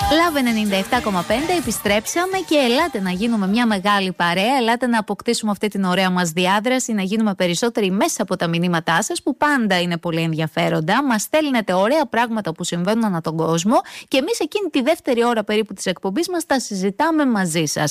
Love 97,5, επιστρέψαμε και ελάτε να γίνουμε μια μεγάλη παρέα. Ελάτε να αποκτήσουμε αυτή την ωραία μας διάδραση, να γίνουμε περισσότεροι μέσα από τα μηνύματά σας που πάντα είναι πολύ ενδιαφέροντα. Μας στέλνετε ωραία πράγματα που συμβαίνουν ανά τον κόσμο και εμείς εκείνη τη δεύτερη ώρα περίπου της εκπομπής μας τα συζητάμε μαζί σας.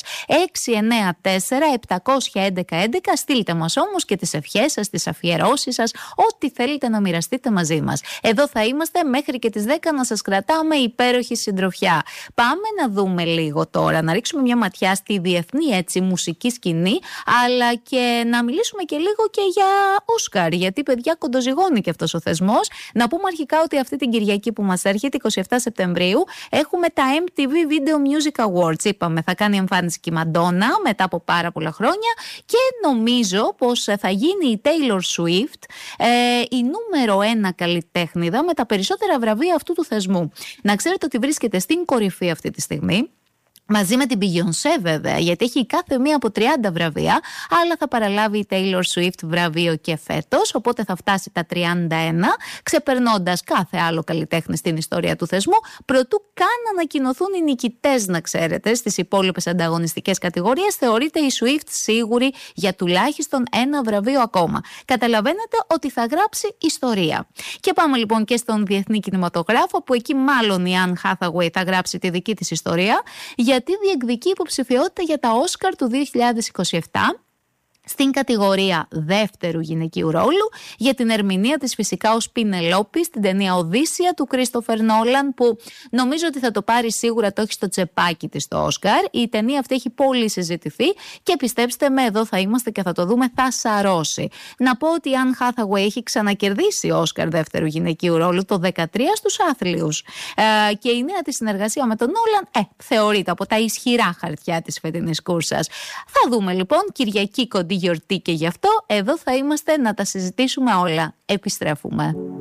694-711-11. Στείλτε μας όμως και τις ευχές σας, τις αφιερώσεις σας, ό,τι θέλετε να μοιραστείτε μαζί μας. Εδώ θα είμαστε μέχρι και τις 10 να σας κρατάμε υπέροχη συντροφιά. Πάμε να δούμε λίγο τώρα, να ρίξουμε μια ματιά στη διεθνή έτσι μουσική σκηνή, αλλά και να μιλήσουμε και λίγο και για Όσκαρ, γιατί παιδιά κοντοζυγώνει και αυτός ο θεσμός. Να πούμε αρχικά ότι αυτή την Κυριακή που μας έρχεται, 27 Σεπτεμβρίου, έχουμε τα MTV Video Music Awards. Είπαμε, θα κάνει εμφάνιση και η Μαντόνα μετά από πάρα πολλά χρόνια και νομίζω πως θα γίνει η Taylor Swift η νούμερο 1 καλλιτέχνηδα με τα περισσότερα βραβεία αυτού του θεσμού. Να ξέρετε ότι βρίσκεται στην κορυφή αυτή τη στιγμή. Μαζί με την Beyoncé βέβαια, γιατί έχει κάθε μία από 30 βραβεία, αλλά θα παραλάβει η Taylor Swift βραβείο και φέτος, οπότε θα φτάσει τα 31, ξεπερνώντας κάθε άλλο καλλιτέχνη στην ιστορία του θεσμού, προτού καν ανακοινωθούν οι νικητές, να ξέρετε, στις υπόλοιπες ανταγωνιστικές κατηγορίες. Θεωρείται η Swift σίγουρη για τουλάχιστον ένα βραβείο ακόμα. Καταλαβαίνετε ότι θα γράψει ιστορία. Και πάμε λοιπόν και στον διεθνή κινηματογράφο, που εκεί μάλλον η Anne Hathaway θα γράψει τη δική της ιστορία, γιατί διεκδικεί υποψηφιότητα για τα Όσκαρ του 2027 στην κατηγορία δεύτερου γυναικείου ρόλου για την ερμηνεία της φυσικά ως Πινελόπη στην ταινία Οδύσσεια του Κρίστοφερ Νόλαν, που νομίζω ότι θα το πάρει σίγουρα, το έχει στο τσεπάκι της το Όσκαρ. Η ταινία αυτή έχει πολύ συζητηθεί και πιστέψτε με, εδώ θα είμαστε και θα το δούμε, θα σαρώσει. Να πω ότι η Anne Hathaway έχει ξανακερδίσει Όσκαρ δεύτερου γυναικείου ρόλου το 2013 στους Άθλιους. Και η νέα της συνεργασία με τον Νόλαν θεωρείται από τα ισχυρά χαρτιά της φετινής κούρσας. Θα δούμε λοιπόν, Κυριακή κοντή γιορτή και γι' αυτό εδώ θα είμαστε να τα συζητήσουμε όλα. Επιστρέφουμε.